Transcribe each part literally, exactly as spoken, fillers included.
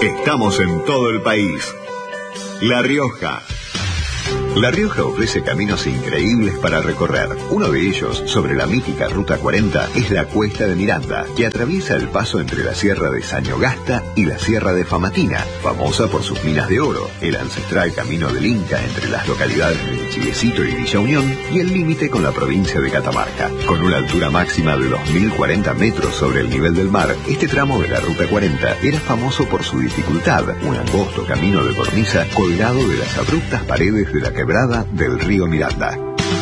Estamos en todo el país. La Rioja. La Rioja ofrece caminos increíbles para recorrer. Uno de ellos, sobre la mítica Ruta cuarenta, es la Cuesta de Miranda, que atraviesa el paso entre la Sierra de Sañogasta y la Sierra de Famatina, famosa por sus minas de oro, el ancestral camino del Inca entre las localidades de Chilecito y Villa Unión y el límite con la provincia de Catamarca. Con una altura máxima de dos mil cuarenta metros sobre el nivel del mar, este tramo de la Ruta cuarenta era famoso por su dificultad, un angosto camino de cornisa colgado de las abruptas paredes de la quebrada del río Miranda.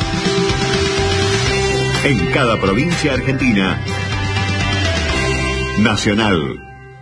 En cada provincia argentina, Nacional.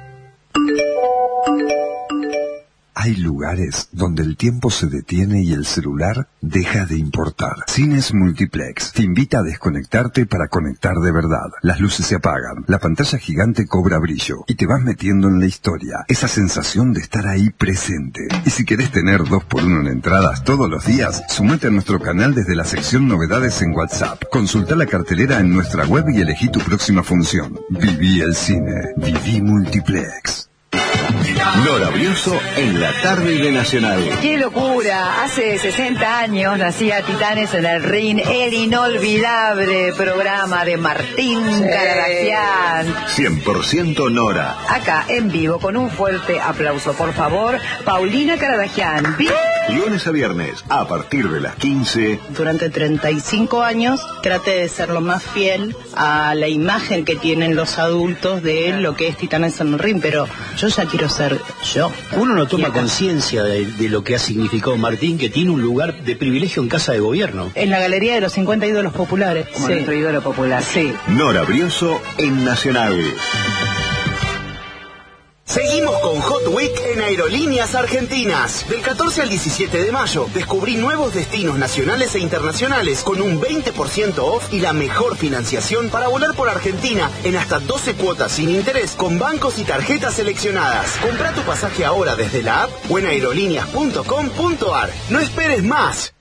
Hay lugares donde el tiempo se detiene y el celular deja de importar. Cines Multiplex te invita a desconectarte para conectar de verdad. Las luces se apagan, la pantalla gigante cobra brillo y te vas metiendo en la historia. Esa sensación de estar ahí presente. Y si querés tener dos por uno en entradas todos los días, sumate a nuestro canal desde la sección novedades en WhatsApp. Consulta la cartelera en nuestra web y elegí tu próxima función. Viví el cine. Viví Multiplex. Nora Brioso en la tarde de Nacional. ¡Qué locura! Hace sesenta años nacía Titanes en el Ring, el inolvidable programa de Martín sí. Caradagian. cien por ciento Nora. Acá, en vivo, con un fuerte aplauso, por favor, Paulina Caradagian. Lunes a viernes, a partir de las quince. Durante treinta y cinco años traté de ser lo más fiel a la imagen que tienen los adultos de lo que es Titanes en el Ring, pero yo ya quiero ser yo. Uno no toma conciencia de, de lo que ha significado Martín, que tiene un lugar de privilegio en Casa de Gobierno. En la galería de los cincuenta ídolos populares. Como sí. nuestro ídolo popular, sí. Nora Brioso en Nacional. Seguimos con Hot Week en Aerolíneas Argentinas. Del catorce al diecisiete de mayo, descubrí nuevos destinos nacionales e internacionales con un veinte por ciento off y la mejor financiación para volar por Argentina en hasta doce cuotas sin interés con bancos y tarjetas seleccionadas. Comprá tu pasaje ahora desde la app o en aerolíneas punto com punto ar. No esperes más.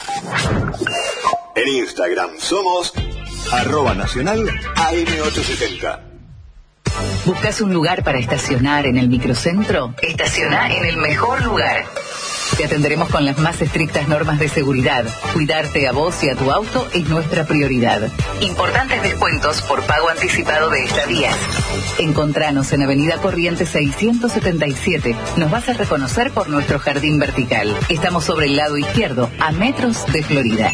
En Instagram somos arroba nacional A M ochocientos setenta. ¿Buscas un lugar para estacionar en el microcentro? Estaciona en el mejor lugar. Te atenderemos con las más estrictas normas de seguridad. Cuidarte a vos y a tu auto es nuestra prioridad. Importantes descuentos por pago anticipado de estadías. Encontranos en Avenida Corrientes seiscientos setenta y siete. Nos vas a reconocer por nuestro jardín vertical. Estamos sobre el lado izquierdo, a metros de Florida.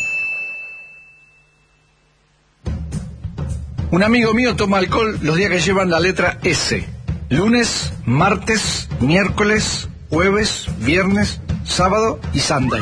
Un amigo mío toma alcohol los días que llevan la letra S. Lunes, martes, miércoles, jueves, viernes, sábado y Sunday.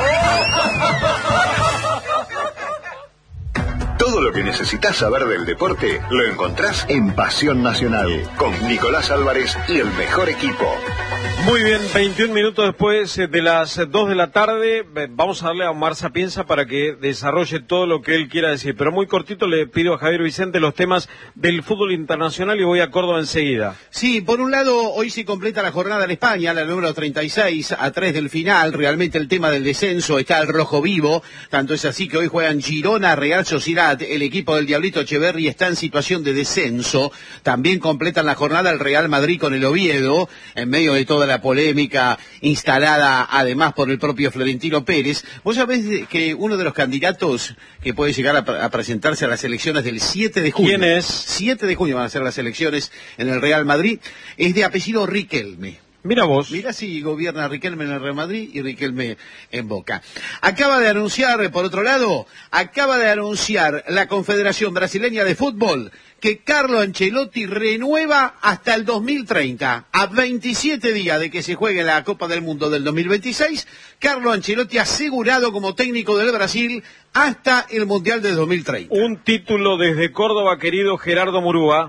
Todo lo que necesitas saber del deporte lo encontrás en Pasión Nacional, con Nicolás Álvarez y el mejor equipo. Muy bien, veintiún minutos después de las dos de la tarde, vamos a darle a Omar Sapienza para que desarrolle todo lo que él quiera decir. Pero muy cortito le pido a Javier Vicente los temas del fútbol internacional y voy a Córdoba enseguida. Sí, por un lado, hoy se completa la jornada en España, la número treinta y seis, a tres del final. Realmente el tema del descenso está al rojo vivo. Tanto es así que hoy juegan Girona, Real Sociedad. El equipo del Diablito Echeverri está en situación de descenso. También completan la jornada el Real Madrid con el Oviedo, en medio de toda la polémica instalada además por el propio Florentino Pérez. Vos sabés que uno de los candidatos que puede llegar a, a presentarse a las elecciones del siete de junio. ¿Quién es? siete de junio van a ser las elecciones en el Real Madrid. Es de apellido Riquelme. Mira vos. Mira si gobierna Riquelme en el Real Madrid y Riquelme en Boca. Acaba de anunciar, por otro lado, acaba de anunciar la Confederación Brasileña de Fútbol que Carlo Ancelotti renueva hasta el dos mil treinta. A veintisiete días de que se juegue la Copa del Mundo del dos mil veintiséis, Carlo Ancelotti asegurado como técnico del Brasil hasta el Mundial de dos mil treinta. Un título desde Córdoba, querido Gerardo Murúa.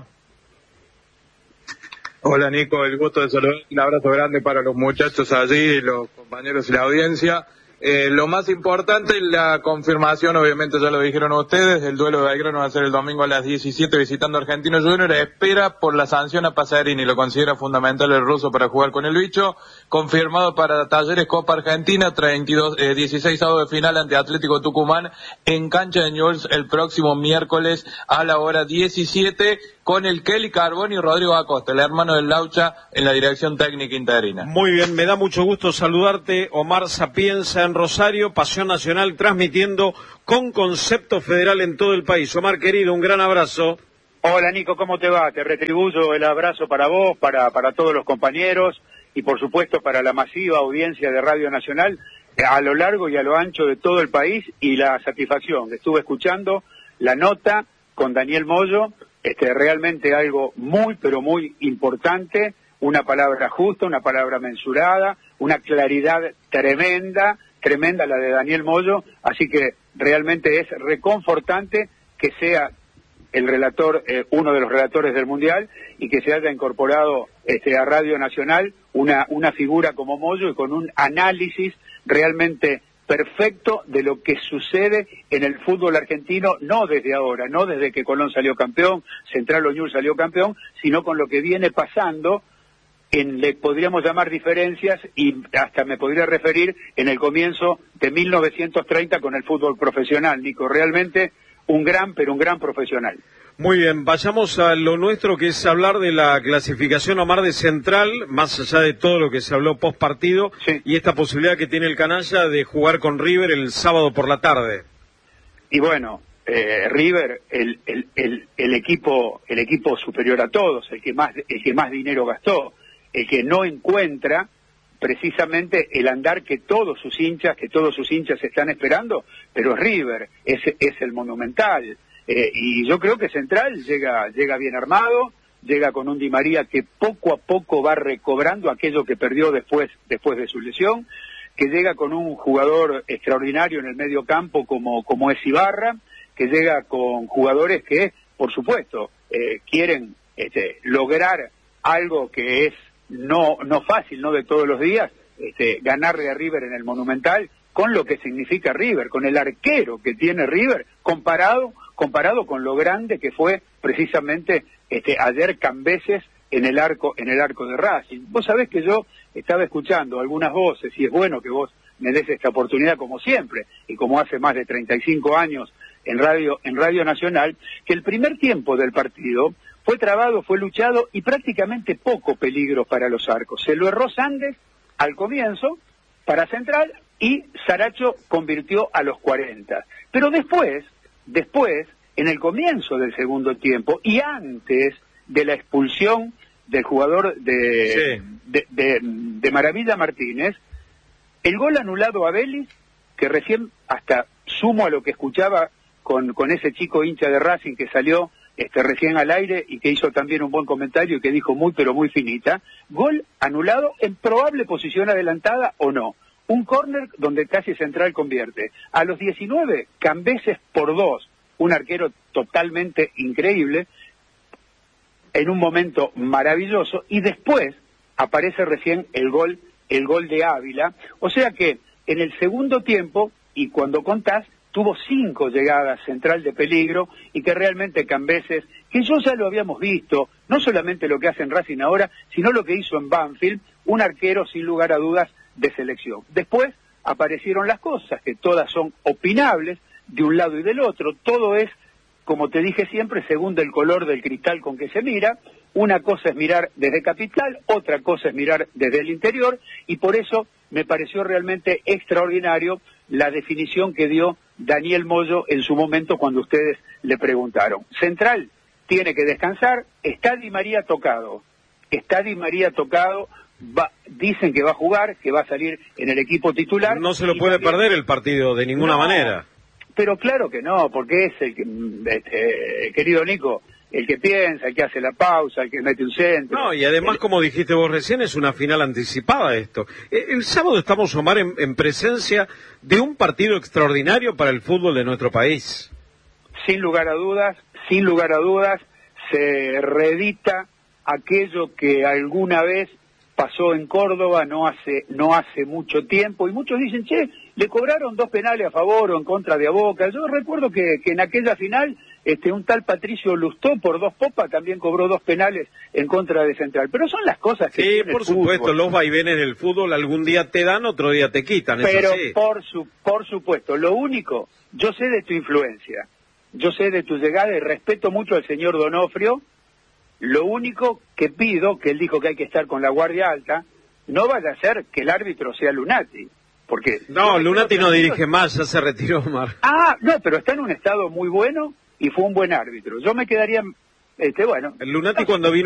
Hola Nico, el gusto de saludar, un abrazo grande para los muchachos allí, los compañeros y la audiencia. Eh, lo más importante es la confirmación, obviamente ya lo dijeron ustedes, el duelo de Belgrano va a ser el domingo a las diecisiete visitando a Argentino Junior, espera por la sanción a Pasarini, lo considera fundamental el ruso para jugar con el bicho, confirmado para Talleres Copa Argentina, treinta y dos, eh, dieciséis sábado de final ante Atlético Tucumán en cancha de Newell's el próximo miércoles a la hora diecisiete, con el Kelly Carboni y Rodrigo Acosta, el hermano del Laucha, en la dirección técnica interina. Muy bien, me da mucho gusto saludarte, Omar Sapienza en Rosario, Pasión Nacional, transmitiendo con concepto federal en todo el país. Omar, querido, un gran abrazo. Hola, Nico, ¿cómo te va? Te retribuyo el abrazo para vos, para, para todos los compañeros y, por supuesto, para la masiva audiencia de Radio Nacional a lo largo y a lo ancho de todo el país, y la satisfacción. Estuve escuchando la nota con Daniel Moyo, este, realmente algo muy, pero muy importante, una palabra justa, una palabra mensurada, una claridad tremenda, tremenda la de Daniel Moyo, así que realmente es reconfortante que sea el relator, eh, uno de los relatores del Mundial, y que se haya incorporado este, a Radio Nacional una, una figura como Moyo y con un análisis realmente perfecto de lo que sucede en el fútbol argentino, no desde ahora, no desde que Colón salió campeón, Central Oñul salió campeón, sino con lo que viene pasando en, le podríamos llamar diferencias, y hasta me podría referir en el comienzo de mil novecientos treinta con el fútbol profesional, Nico, realmente un gran, pero un gran profesional. Muy bien, vayamos a lo nuestro, que es hablar de la clasificación, Omar, de Central, más allá de todo lo que se habló post partido, sí, y esta posibilidad que tiene el canalla de jugar con River el sábado por la tarde. Y bueno, eh, River, el, el, el, el equipo, el equipo superior a todos, el que más, el que más dinero gastó, el que no encuentra precisamente el andar que todos sus hinchas, que todos sus hinchas están esperando, pero River es, es el Monumental. Eh, y yo creo que Central llega llega bien armado, llega con un Di María que poco a poco va recobrando aquello que perdió después después de su lesión, que llega con un jugador extraordinario en el medio campo como, como es Ibarra, que llega con jugadores que, por supuesto, eh, quieren este, lograr algo que es no no fácil, no de todos los días, este, ganarle a River en el Monumental, con lo que significa River, con el arquero que tiene River, comparado comparado con lo grande que fue precisamente este, ayer Cambeses en el arco en el arco de Racing. Vos sabés que yo estaba escuchando algunas voces, y es bueno que vos me des esta oportunidad como siempre, y como hace más de treinta y cinco años en Radio, en Radio Nacional, que el primer tiempo del partido fue trabado, fue luchado y prácticamente poco peligro para los arcos. Se lo erró Sandes al comienzo para Central y Saracho convirtió a los cuarenta. Pero después, después, en el comienzo del segundo tiempo y antes de la expulsión del jugador de, sí. de, de, de Maravilla Martínez, el gol anulado a Vélez, que recién, hasta sumo a lo que escuchaba con, con ese chico hincha de Racing que salió este, recién al aire y que hizo también un buen comentario y que dijo muy pero muy finita, gol anulado en probable posición adelantada o no. Un córner donde casi Central convierte. A los diecinueve, Cambeses por dos, un arquero totalmente increíble, en un momento maravilloso, y después aparece recién el gol, el gol de Ávila. O sea que en el segundo tiempo, y cuando contás, tuvo cinco llegadas Central de peligro, y que realmente Cambeses, que yo ya lo habíamos visto, no solamente lo que hace en Racing ahora, sino lo que hizo en Banfield, un arquero sin lugar a dudas de selección. Después aparecieron las cosas, que todas son opinables, de un lado y del otro, todo es, como te dije siempre, según el color del cristal con que se mira. Una cosa es mirar desde Capital, otra cosa es mirar desde el interior, y por eso me pareció realmente extraordinario la definición que dio Daniel Moyo en su momento cuando ustedes le preguntaron. Central tiene que descansar, está Di María tocado, está Di María tocado, Va, dicen que va a jugar, que va a salir en el equipo titular. No se lo puede también perder el partido de ninguna no, manera. Pero claro que no, porque es el que, este, querido Nico, el que piensa, el que hace la pausa, el que mete un centro. No, y además, el... como dijiste vos recién, es una final anticipada esto. El sábado estamos, Omar, en, en presencia de un partido extraordinario para el fútbol de nuestro país. Sin lugar a dudas, sin lugar a dudas, se reedita aquello que alguna vez pasó en Córdoba no hace no hace mucho tiempo, y muchos dicen, che, le cobraron dos penales a favor o en contra de Boca. Yo recuerdo que, que en aquella final este un tal Patricio Lustó por dos popas también cobró dos penales en contra de Central. Pero son las cosas que sí, tiene por el supuesto, fútbol. Los vaivenes del fútbol algún día te dan, otro día te quitan. Pero así. por su por supuesto, lo único, yo sé de tu influencia, yo sé de tu llegada y respeto mucho al señor Donofrio, Lo único que pido, que él dijo que hay que estar con la guardia alta, no vaya a ser que el árbitro sea Lunati. Porque no, Lunati no dirige más, ya se retiró, Omar. Ah, no, pero está en un estado muy bueno y fue un buen árbitro. Yo me quedaría, este, bueno. El Lunati cuando vino